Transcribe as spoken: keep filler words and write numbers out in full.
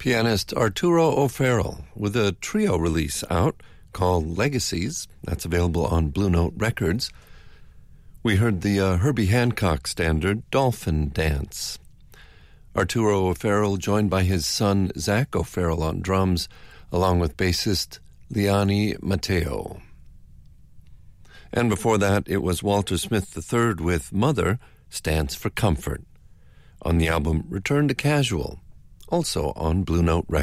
Pianist Arturo O'Farrell with a trio release out called Legacies. That's available on Blue Note Records. We heard the uh, Herbie Hancock standard Dolphin Dance. Arturo O'Farrell joined by his son Zach O'Farrell on drums, along with bassist Liani Mateo. And before that, it was Walter Smith the third with Mother Stands for Comfort, on the album Return to Casual, also on Blue Note Records.